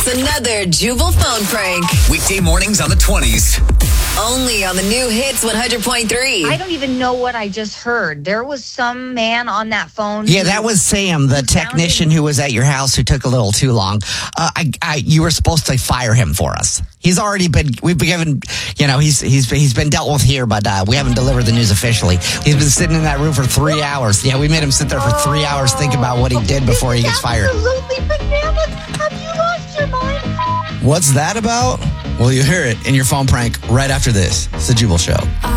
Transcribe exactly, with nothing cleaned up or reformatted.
It's another Jubal phone prank. Weekday mornings on the twenties. Only on the new Hits one hundred point three. I don't even know what I just heard. There was some man on that phone. Yeah, that was Sam, the technician who was at your house who took a little too long. Uh, I, I, you were supposed to fire him for us. He's already been, we've been given, you know, he's he's he's been dealt with here, but uh, we haven't delivered the news officially. He's been sitting in that room for three hours. Yeah, we made him sit there for three hours thinking about what he did before he gets fired. Absolutely bananas. Have you lost your mind? What's that about? Well, you'll hear it in your phone prank right after this. It's the Jubal Show.